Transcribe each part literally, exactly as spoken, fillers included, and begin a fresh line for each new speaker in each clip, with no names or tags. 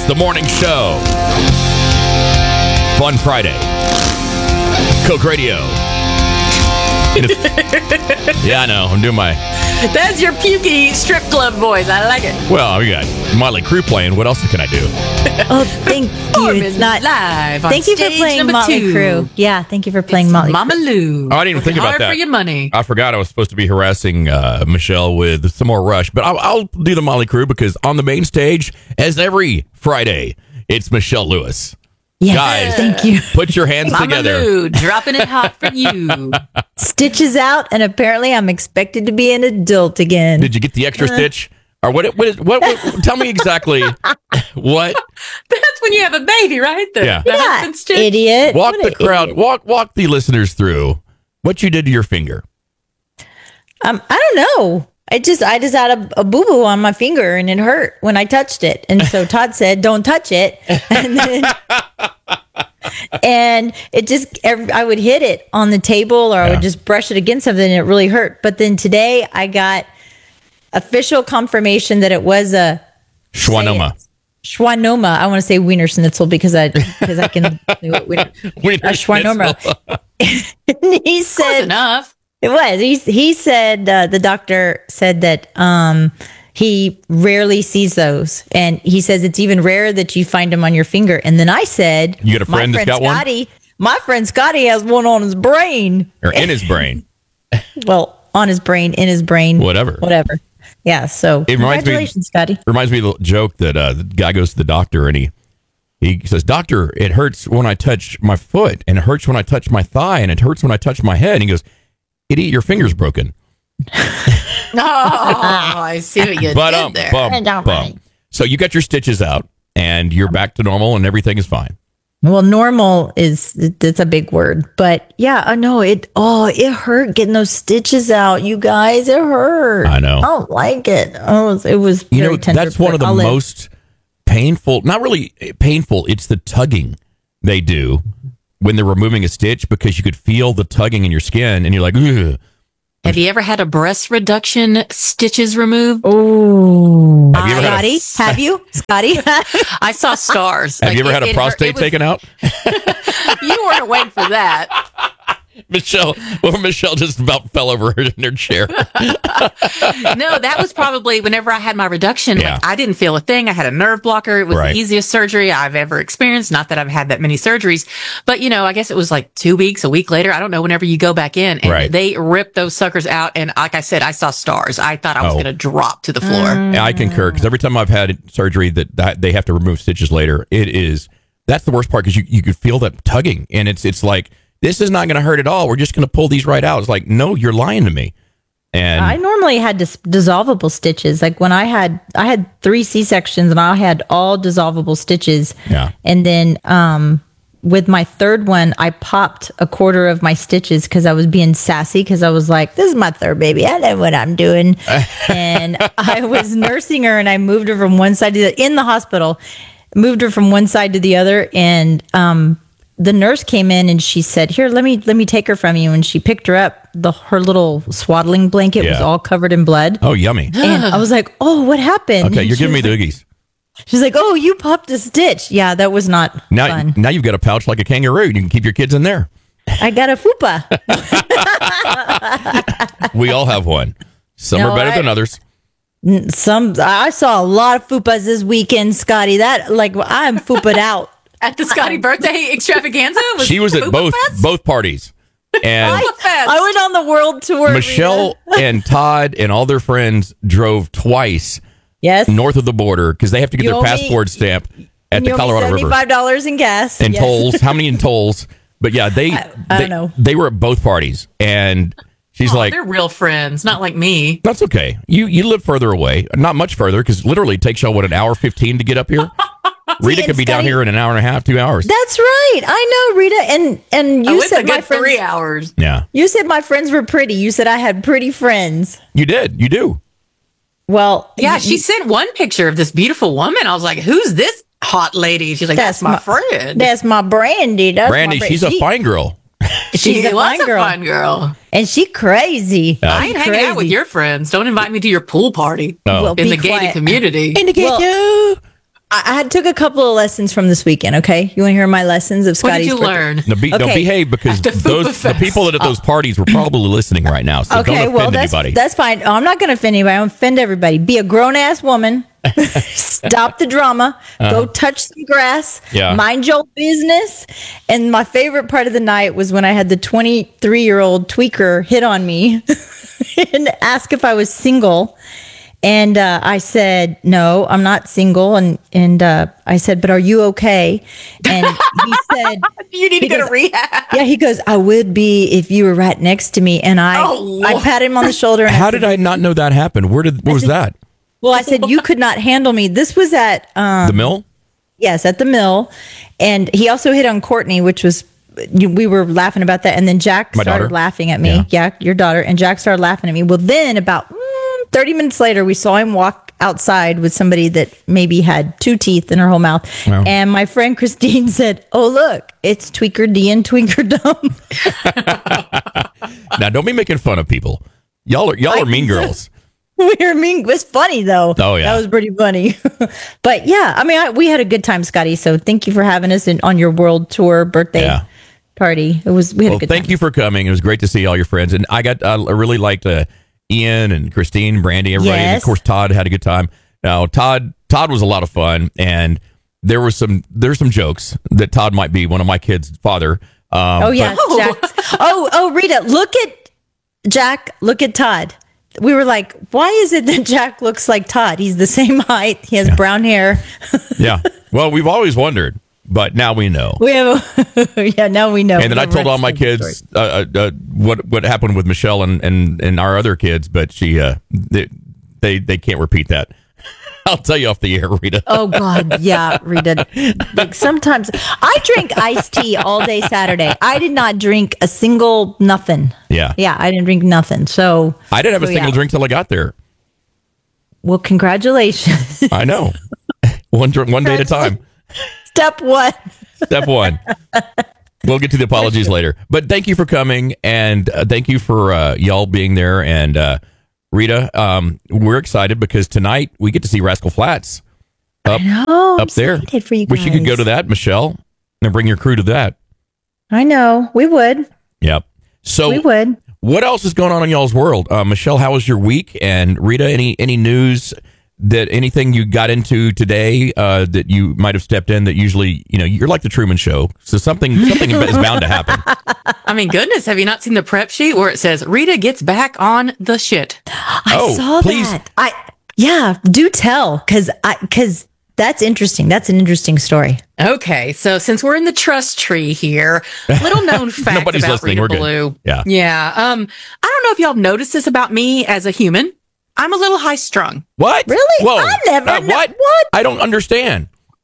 the morning show. Fun Friday. Coke Radio. Yeah, I know. I'm doing my...
That's your pukey strip club voice. I like it.
Well, we got Motley Crue playing. What else can I do?
Oh, thank you. It's not
live.
Thank you for playing Motley Crue. Yeah, thank you for playing
it's
Motley
Mama
Crue.
Lou.
Oh, I didn't even think about
Hard
that.
for your money.
I forgot I was supposed to be harassing uh, Michelle with some more Rush, but I'll, I'll do the Motley Crue because on the main stage, as every Friday, it's Michelle Lewis.
Yes,
Guys,
thank you.
Put your hands
Mama
together.
Lou, dropping it hot for you.
Stitches out, and apparently I'm expected to be an adult again.
Did you get the extra uh, stitch? Or what, what, is, what, what? Tell me exactly what.
That's when you have a baby, right? The,
yeah.
the
yeah,
stitch.
Idiot.
Walk
what
the crowd,
idiot.
walk walk the listeners through what you did to your finger.
Um, I don't know. I just I just had a, a boo boo on my finger and it hurt when I touched it, and so Todd said, "Don't touch it," and then and it just every, I would hit it on the table or I
yeah.
would just brush it against something and it really hurt. But then today I got official confirmation that it was a
schwannoma.
Schwannoma. I want to say Wiener Schnitzel because I because I can do it. Wiener,
Wiener
a schwannoma. And he said
Close enough.
It was. He he said uh, the doctor said that um, he rarely sees those, and he says it's even rarer that you find them on your finger. And then I said,
"You got a friend
my
that's
friend
got
Scotty,
one?
My friend Scotty has one on his brain,
or in his brain."
Well, on his brain, in his brain,
whatever,
whatever. Yeah. So
it reminds
congratulations,
me,
Scotty.
Reminds me of the joke that uh, the guy goes to the doctor and he he says, "Doctor, it hurts when I touch my foot, and it hurts when I touch my thigh, and it hurts when I touch my head." And he goes, "Idiot, your finger's broken."
Oh, I see what you
but,
did
um,
there.
Bum, bum. So you got your stitches out, and you're back to normal, and everything is fine.
Well, normal is it's a big word, but yeah, I know it. Oh, it hurt getting those stitches out, you guys. It hurt.
I know.
I don't like it. Oh, it was. It was
you
very
know,
tender,
that's one of the
I'll
most painful. Not really painful. It's the tugging they do when they're removing a stitch because you could feel the tugging in your skin, and you're like, ugh.
Have you ever had a breast reduction stitches removed?
Oh,
have you ever
Scotty?
had a,
have you, Scotty?
I saw scars.
Have
like
you ever
it,
had a
it,
prostate
it was,
taken out?
You weren't waiting for that.
Michelle, well, Michelle just about fell over in her chair.
No, that was probably whenever I had my reduction.
Yeah.
Like, I didn't feel a thing. I had a nerve blocker. It was
Right.
the easiest surgery I've ever experienced. Not that I've had that many surgeries, but you know, I guess it was like two weeks, a week later. I don't know. Whenever you go back in, and
Right.
they ripped those suckers out, and like I said, I saw stars. I thought I was
Oh.
going to drop to the floor.
Mm.
I concur because every time I've had surgery that, that they have to remove stitches later, it is that's the worst part because you you could feel that tugging, and it's it's like. This is not going to hurt at all. We're just going to pull these right out. It's like, no, you're lying to me. And
I normally had dis- dissolvable stitches. Like when I had, I had three C sections, and I had all dissolvable stitches.
Yeah.
And then, um, with my third one, I popped a quarter of my stitches because I was being sassy because I was like, this is my third baby. I know what I'm doing. And I was nursing her, and I moved her from one side to the, in the hospital, moved her from one side to the other. And, um, the nurse came in and she said, here, let me, let me take her from you. And she picked her up. The, her little swaddling blanket
Yeah.
was all covered in blood.
oh, yummy.
And I was like, oh, what happened?
Okay,
And
you're
she
giving me
was
the
like,
oogies.
She's like, oh, you popped a stitch. Yeah, that was not
Now,
fun.
now you've got a pouch like a kangaroo. You can keep your kids in there.
I got a fupa.
We all have one. Some
No,
are better
I-
than others.
Some I saw a lot of fupas this weekend, Scotty. That like I'm fupaed out.
At the Scotty birthday extravaganza, was
She was at
Fupa
both
Fest?
both parties. And
I,
Fest.
I went on the world tour.
Michelle
Rita.
and Todd and all their friends drove twice
Yes.
north of the border because they have to get
You
their
owe me-
passport stamp at the
You owe me
Colorado River.
seventy-five dollars in gas.
And
Yes.
tolls. How many in tolls? But yeah, they
I- I
they,
don't know.
they were at both parties, and she's
Oh,
like,
they're real friends, not like me.
"That's okay. You you live further away, not much further, because literally it takes y'all what an hour fifteen to get up here. Rita
and
could be down
Scotty-
here in an hour and a half, two hours.
That's right. I know, Rita. And and you
Oh, it's
said
a
my
good
friends.
three hours.
Yeah,
You said my friends were pretty. You said I had pretty friends.
you did. You do.
Well,
Yeah,
you-
she sent one picture of this beautiful woman. I was like, who's this hot lady? She's like, that's,
That's
my,
my-
friend.
That's my Brandy. That's
Brandy,
my Bra-
she's a
she-
fine girl.
She's
she
a
was
fine girl.
a fun girl.
And she crazy.
I ain't hanging out with your friends. Don't invite me to your pool party
Oh.
Well,
in
be
the gated
quiet.
community.
Indicate
Well-
you.
I, I took a couple of lessons from this weekend. Okay, you want to hear my lessons of
What did
Scotty's
you
birthday?
learn?
No, be, Don't
Okay.
behave because
At the Fupa
those the
Fest.
people that at those parties were probably listening right now. So
Okay,
don't offend
well that's
anybody.
that's fine. Oh, I'm not going to offend anybody. I don't offend everybody. Be a grown ass woman. Stop the drama. Go touch some grass.
Yeah.
Mind your business. And my favorite part of the night was when I had the twenty-three year old tweaker hit on me and ask if I was single. And uh, I said, no, I'm not single. And and uh, I said, but are you okay? And he said,
You need to go to
Because-
rehab.
yeah, he goes, I would be if you were right next to me. And I,
Oh,
I
Lord.
patted him on the shoulder. And
How did I not know that happened? Where did what was that?
Well, I said, you could not handle me. This was at, um,
The mill?
yes, at the mill. And he also hit on Courtney, which was, we were laughing about that. And then Jack
My
started
daughter?
laughing at me.
Yeah.
Yeah. your daughter. And Jack started laughing at me. Well, then about mm, thirty minutes later, we saw him walk outside with somebody that maybe had two teeth in her whole mouth.
Wow.
And my friend Christine said, oh, look, it's Tweaker D and Tweaker Dumb.
Now don't be making fun of people. Y'all are y'all are mean girls.
We were mean. It was funny though.
Oh, yeah.
that was pretty funny. But yeah, I mean, I, we had a good time, Scotty. So thank you for having us in, on your world tour birthday
Yeah.
party. It was we had
Well,
a good
thank
time.
you for coming. It was great to see all your friends, and I got uh, I really liked uh, Ian and Christine, Brandy, everybody, and of
Yes.
course Todd had a good time. Now Todd Todd was a lot of fun, and there was some there's some jokes that Todd might be one of my kids' father. Um,
Oh yeah,
Oh.
Jack. Oh oh, Rita, look at Jack. Look at Todd. We were like, why is it that Jack looks like Todd? He's the same height. He has brown hair.
yeah. Well, we've always wondered, but now we know.
We have, yeah. Now we know.
And then I told all my kids uh, uh, uh, what what happened with Michelle and, and, and our other kids, but she uh, they, they they can't repeat that. I'll tell you off the air, Rita.
Oh God, yeah, Rita. Like sometimes I drank iced tea all day Saturday. I did not drink a single nothing.
Yeah.
Yeah, I didn't drink nothing. So
I didn't have a
so,
single
yeah.
drink till I got there.
Well, congratulations.
I know. one dr- one day at a time.
Step one.
Step one. We'll get to the apologies later. But thank you for coming, and uh, thank you for uh, y'all being there. And uh, Rita, um, we're excited because tonight we get to see Rascal Flatts up
Oh, I'm
up there.
excited for you
Wish you could go
guys.
to that, Michelle, and bring your crew to that.
I know we would.
Yep. So
We would.
what else is going on in y'all's world? Uh, Michelle, how was your week? And Rita, any any news that anything you got into today uh, that you might have stepped in that usually, you know, you're like the Truman Show. So something something is bound to happen.
I mean, goodness, have you not seen the prep sheet where it says Rita gets back on the shit?
I
Oh,
saw
please.
that. I yeah. Do tell, because I because that's interesting. That's an interesting story.
Okay, so since we're in the trust tree here, little known fact
Nobody's
about
listening.
Rita
We're good.
Blue.
Yeah.
Yeah. Um, I don't know if y'all noticed this about me as a human. I'm a little high strung.
What?
Really?
Whoa.
I never
Uh,
kn-
what?
what?
I don't understand.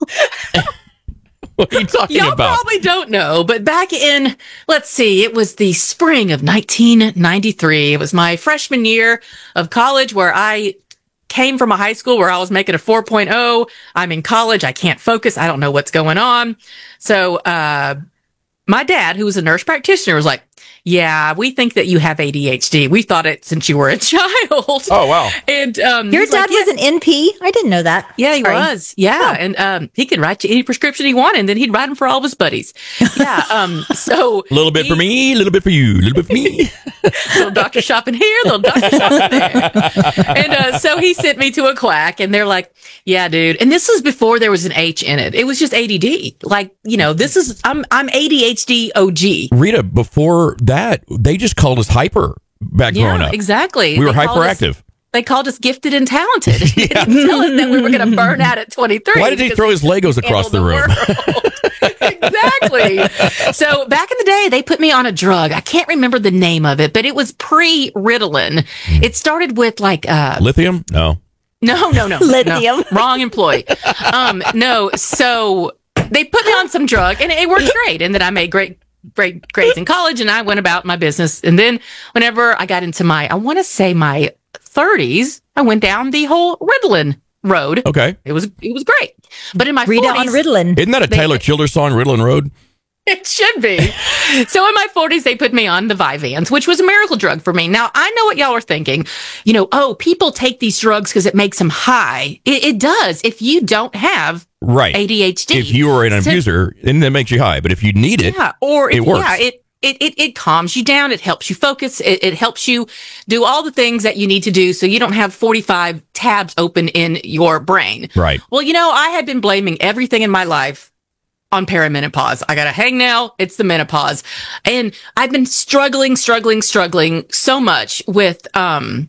What are you talking
Y'all
about?
probably don't know, but back in, let's see, it was the spring of nineteen ninety-three. It was my freshman year of college where I came from a high school where I was making a four point oh. I'm in college. I can't focus. I don't know what's going on. So, uh, my dad, who was a nurse practitioner, was like, yeah, we think that you have A D H D. We thought it since you were a child.
Oh, wow.
And, um,
Your
he's like,
dad was an N P. I didn't know that.
yeah, he
Sorry.
was. Yeah.
Oh.
And um, he could write you any prescription he wanted, and then he'd write them for all of his buddies. Yeah. Um, so
A little bit
he-
for me, a little bit for you, a little bit for me.
little doctor shopping here, little doctor shopping there. And uh, so he sent me to a quack, and they're like, yeah, dude. And this was before there was an H in it. It was just A D D. Like, you know, this is, I'm, I'm A D H D O G.
Rita, before that, they just called us hyper back growing
Yeah,
up.
exactly.
We were
They called us-
hyperactive.
They called us gifted and talented. They didn't tell us that we were going to burn out at twenty-three.
Why did he
because
throw his Legos across the
handle
room?
world. Exactly. So back in the day, they put me on a drug. I can't remember the name of it, but it was pre-Ritalin. It started with like uh
Lithium? No.
no, no, no,
Lithium.
no. Wrong employee. Um, no. So they put me on some drug, and it worked great. And then I made great, great grades in college, and I went about my business. And then whenever I got into my, I want to say my thirties, I went down the whole Ritalin road.
Okay.
It was it was great. But in my
Rita
forties,
on Ritalin.
Isn't that a
They-
Taylor Childers song, Ritalin Road?
It should be. So in my forties, they put me on the Vyvanse, which was a miracle drug for me. Now, I know what y'all are thinking. You know, oh, people take these drugs because it makes them high. It, it does if you don't have
right.
A D H D.
If you are an
So-
abuser, then that makes you high. But if you need it,
yeah, or if,
it works.
yeah, it, it, it, it calms you down. It helps you focus. It, it helps you do all the things that you need to do so you don't have forty-five tabs open in your brain.
Right.
Well, you know, I had been blaming everything in my life on perimenopause. I got a hangnail. It's the menopause. And I've been struggling, struggling, struggling so much with um,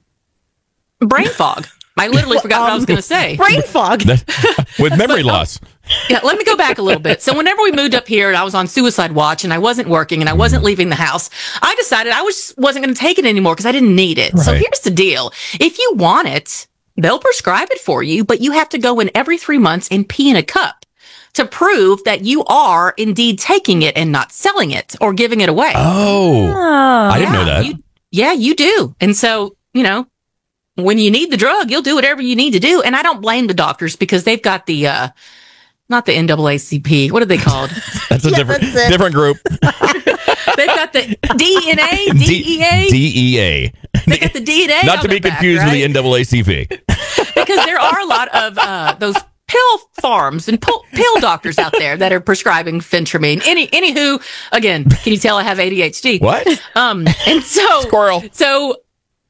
brain fog. I literally forgot what I was going to say.
Brain fog.
with memory loss.
Yeah, let me go back a little bit. So whenever we moved up here and I was on suicide watch and I wasn't working and I wasn't leaving the house, I decided I was, wasn't going to take it anymore because I didn't need it. So
Right.
here's the deal. If you want it, they'll prescribe it for you, but you have to go in every three months and pee in a cup to prove that you are indeed taking it and not selling it or giving it away.
Oh,
Oh.
I didn't know that.
You, yeah, you do. And so, you know, when you need the drug, you'll do whatever you need to do. And I don't blame the doctors because they've got the, uh, not the N double A C P. What are they called?
That's a
Yeah,
different
that's it.
different group.
They've got the D N A, D E A.
D E A.
They got the D N A.
Not
on
to be
their back,
confused with
right?
the N double A C P.
Because there are a lot of uh, those pill farms and pill, pill doctors out there that are prescribing phentermine. Any, anywho, again, can you tell I have A D H D?
What?
Um, and so,
Squirrel.
So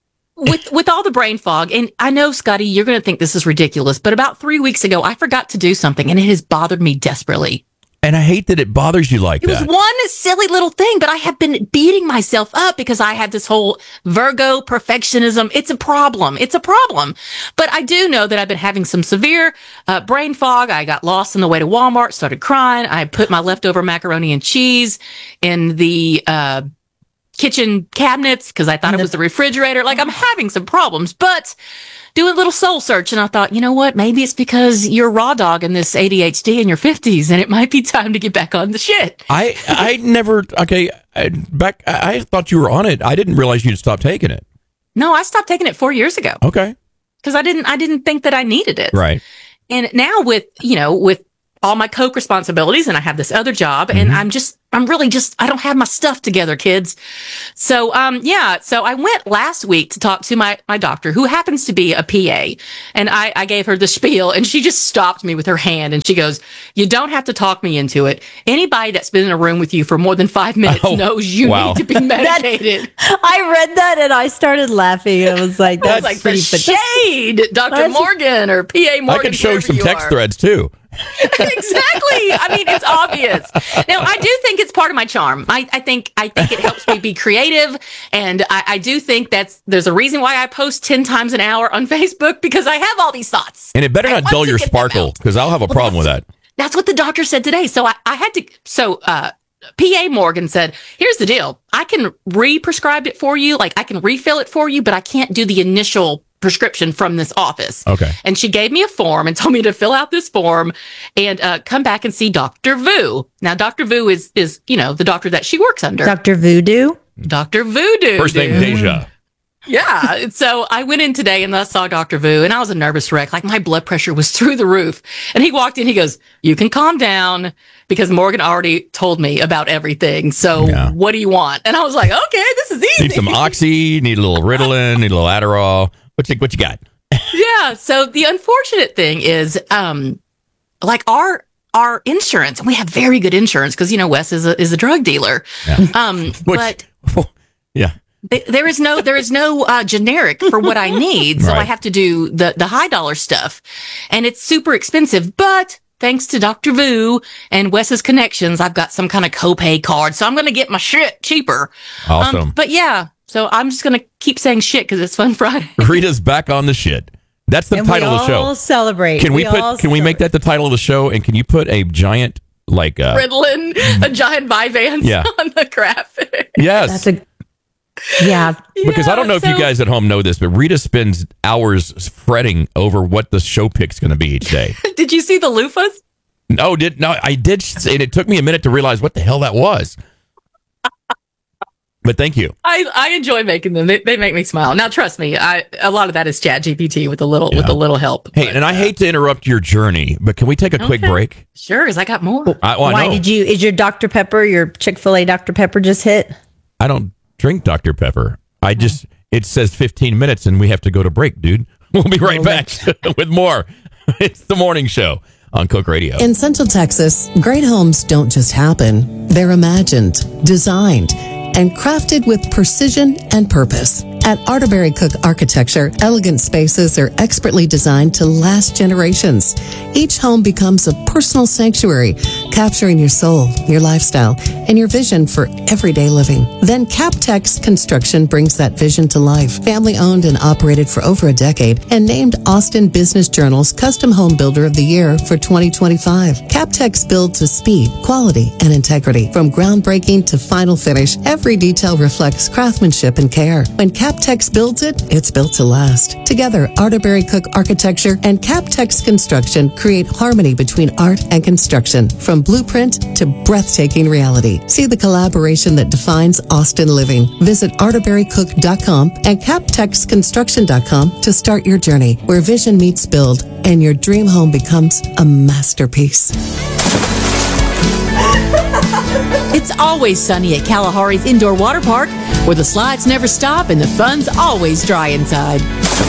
with with all the brain fog, and I know, Scotty, you're going to think this is ridiculous, but about three weeks ago, I forgot to do something, and it has bothered me desperately.
And I hate that it bothers you like
It was
that.
one silly little thing, but I have been beating myself up because I had this whole Virgo perfectionism. It's a problem. It's a problem. But I do know that I've been having some severe uh, brain fog. I got lost on the way to Walmart, started crying. I put my leftover macaroni and cheese in the uh, kitchen cabinets because I thought it was the refrigerator. Like, I'm having some problems, but doing a little soul search. And I thought, you know what? Maybe it's because you're raw dog in this A D H D in your fifties and it might be time to get back on the shit.
I I never okay. I, back I, I thought you were on it. I didn't realize you'd stop taking it.
No, I stopped taking it four years ago
Okay.
because I didn't, I didn't think that I needed it.
Right.
And now with, you know, with all my Coke responsibilities and I have this other job and I'm just, I'm really just, I don't have my stuff together, kids. So, um, yeah. So I went last week to talk to my, my doctor who happens to be a P A and I, I gave her the spiel and she just stopped me with her hand and she goes, you don't have to talk me into it. Anybody that's been in a room with you for more than five minutes
Oh,
knows you
wow.
need to be medicated.
I read that and I started laughing. I was like,
I was
that's
like,
pretty
the
funny.
shade, Doctor
That's-
Morgan or P A Morgan.
I can show you
whoever
some
you
text
are.
threads too.
Exactly. I mean, it's obvious. Now, I do think it's part of my charm. I, I think I think it helps me be creative, and I, I do think that's there's a reason why I post ten times an hour on Facebook because I have all these thoughts.
And it better
I
not
want
dull
to
your
get them
sparkle
out.
because I'll have a
Well,
problem with that.
That's what the doctor said today. So I, I had to. So uh, P A Morgan said, "Here's the deal. I can re-prescribe it for you. Like I can refill it for you, but I can't do the initial." Prescription from this office.
Okay.
And she gave me a form and told me to fill out this form and uh, come back and see Doctor Vu. Now, Doctor Vu is, is, you know, the doctor that she works under.
Doctor Voodoo.
Doctor Voodoo.
First name
dude.
Deja.
Yeah. And so I went in today and I saw Doctor Vu and I was a nervous wreck. Like my blood pressure was through the roof. And he walked in, he goes, you can calm down because Morgan already told me about everything. So
Yeah.
what do you want? And I was like, okay, this is easy.
Need some Oxy, need a little Ritalin, need a little Adderall. What you, what you got?
Yeah. So the unfortunate thing is, um, like our our insurance, and we have very good insurance because you know Wes is a is a drug dealer.
Yeah.
Um,
Which,
but
yeah.
th- there is no there is no uh, generic for what I need, so I
Right.
have to do the the high dollar stuff, and it's super expensive. But thanks to Doctor Vu and Wes's connections, I've got some kind of copay card, so I'm going to get my shit cheaper.
Awesome.
Um, but yeah, so I'm just going to keep saying shit because it's Fun Friday.
Rita's back on the shit. That's the
And
title
we
of the show.
all celebrate.
Can we,
all
put? Can we make
celebrate.
that the title of the show? And can you put a giant like? Uh,
Ritalin, a giant Vyvanse
Yeah.
on the graphic.
yes.
That's a yeah.
Because I don't know if you
so-
guys at home know this, but Rita spends hours fretting over what the show pick's going to be each day.
Did you see the loofahs?
no, did no, I did, and it took me a minute to realize what the hell that was. But thank you.
I, I enjoy making them. They, they make me smile. Now, trust me, I a lot of that is Chat G P T with a little
Yeah.
with a little help.
Hey,
But,
and I hate to interrupt your journey, but can we take a quick
Okay.
break?
sure, because I got more.
I, well, I
Why
know.
did you? Is your Doctor Pepper, your Chick-fil-A Doctor Pepper just hit?
I don't drink Doctor Pepper. I just, it says fifteen minutes and we have to go to break, dude. We'll be right back with more. It's the morning show on Coke Radio.
In Central Texas, great homes don't just happen. They're imagined, designed, and crafted with precision and purpose. At Arterberry Cook Architecture, elegant spaces are expertly designed to last generations. Each home becomes a personal sanctuary, capturing your soul, your lifestyle, and your vision for everyday living. Then CapTex Construction brings that vision to life. Family owned and operated for over a decade and named Austin Business Journal's Custom Home Builder of the Year for twenty twenty-five. CapTex builds with speed, quality, and integrity. From groundbreaking to final finish, every detail reflects craftsmanship and care. When CapTex builds it, it's built to last. Together, Arterberry Cook Architecture and CapTex Construction create harmony between art and construction, from blueprint to breathtaking reality. See the collaboration that defines Austin living. Visit arterberry cook dot com and captex construction dot com to start your journey, where vision meets build and your dream home becomes a masterpiece.
It's always sunny at Kalahari's Indoor Water Park, where the slides never stop and the fun's always dry inside.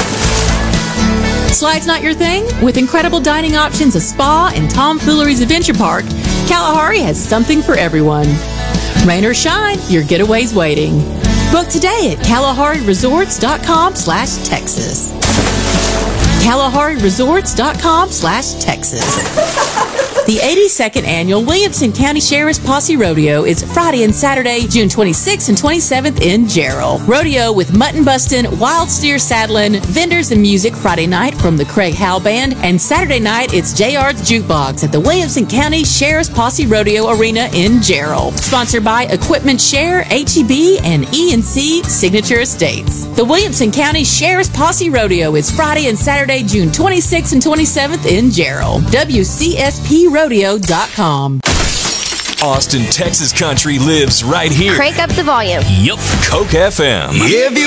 Slides not your thing? With incredible dining options, a spa, and Tomfoolery's Adventure Park, Kalahari has something for everyone. Rain or shine, your getaway's waiting. Book today at kalahari resorts dot com slash Texas. kalahari resorts dot com slash Texas. The eighty-second annual Williamson County Sheriff's Posse Rodeo is Friday and Saturday, June twenty-sixth and twenty-seventh in Jarrell. Rodeo with mutton bustin', wild steer saddling, vendors and music Friday night from the Craig Howe Band, and Saturday night it's J R's Jukebox at the Williamson County Sheriff's Posse Rodeo Arena in Jarrell. Sponsored by Equipment Share, H E B, and E and C Signature Estates. The Williamson County Sheriff's Posse Rodeo is Friday and Saturday, June twenty-sixth and twenty-seventh in Jarrell. W C S P rodeo dot com.
Austin, Texas country lives right here.
Crank up the volume.
Yup. Coke F M.
If you